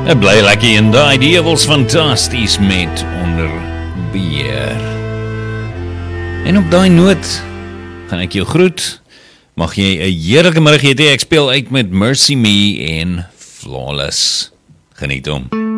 Ek bly lekker in daai, die was fantasties met onder beheer. En op daai noot gaan ek jou groet. Mag jy 'n heerlike middag hê. Ek speel uit met Mercy Me en Flawless. Geniet hom.